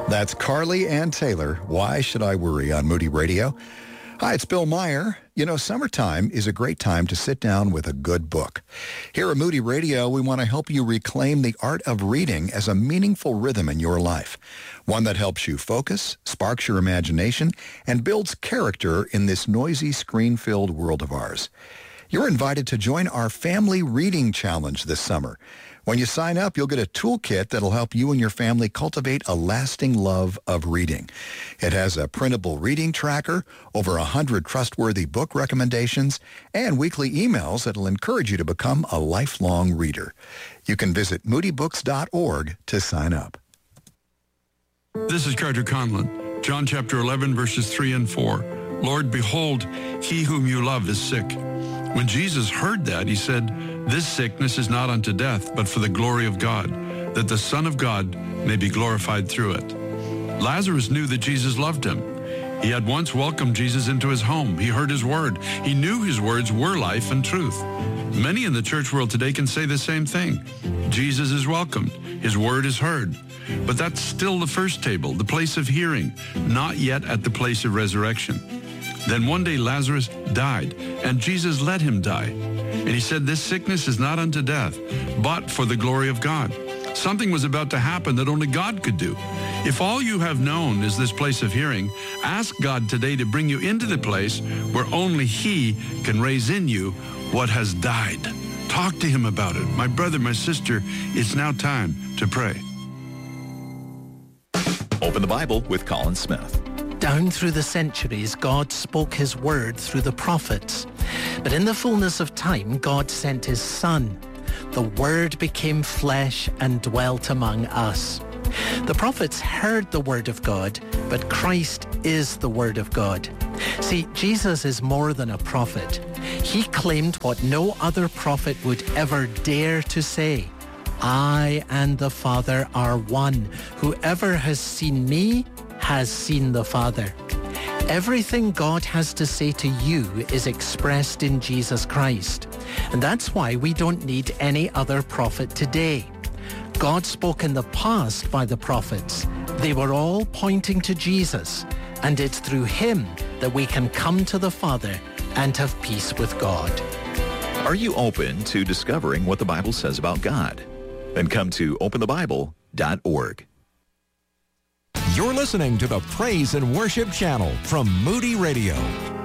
That's Carly Ann Taylor, Why Should I Worry, on Moody Radio. Hi, it's Bill Meyer. You know, summertime is a great time to sit down with a good book. Here at Moody Radio, we want to help you reclaim the art of reading as a meaningful rhythm in your life. One that helps you focus, sparks your imagination, and builds character in this noisy, screen-filled world of ours. You're invited to join our Family Reading Challenge this summer. When you sign up, you'll get a toolkit that'll help you and your family cultivate a lasting love of reading. It has a printable reading tracker, over 100 trustworthy book recommendations, and weekly emails that'll encourage you to become a lifelong reader. You can visit moodybooks.org to sign up. This is Carter Conlon. John chapter 11, verses 3 and 4. Lord, behold, he whom you love is sick. When Jesus heard that, he said, this sickness is not unto death, but for the glory of God, that the Son of God may be glorified through it. Lazarus knew that Jesus loved him. He had once welcomed Jesus into his home. He heard his word. He knew his words were life and truth. Many in the church world today can say the same thing. Jesus is welcomed. His word is heard. But that's still the first table, the place of hearing, not yet at the place of resurrection. Then one day Lazarus died, and Jesus let him die. And he said, this sickness is not unto death, but for the glory of God. Something was about to happen that only God could do. If all you have known is this place of hearing, ask God today to bring you into the place where only he can raise in you what has died. Talk to him about it. My brother, my sister, it's now time to pray. Open the Bible with Colin Smith. Down through the centuries, God spoke his word through the prophets. But in the fullness of time, God sent his Son. The Word became flesh and dwelt among us. The prophets heard the word of God, but Christ is the word of God. See, Jesus is more than a prophet. He claimed what no other prophet would ever dare to say. I and the Father are one. Whoever has seen me has seen the Father. Everything God has to say to you is expressed in Jesus Christ. And that's why we don't need any other prophet today. God spoke in the past by the prophets. They were all pointing to Jesus. And it's through him that we can come to the Father and have peace with God. Are you open to discovering what the Bible says about God? Then come to openthebible.org. You're listening to the Praise and Worship Channel from Moody Radio.